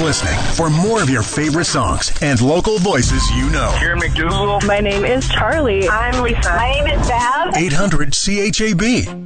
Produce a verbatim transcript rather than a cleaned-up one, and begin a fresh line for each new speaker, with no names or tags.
listening for more of your favorite songs and local voices you know.
Karen McDougal.
My name is Charlie.
I'm Lisa.
My name is Bev.
eight hundred C H A B.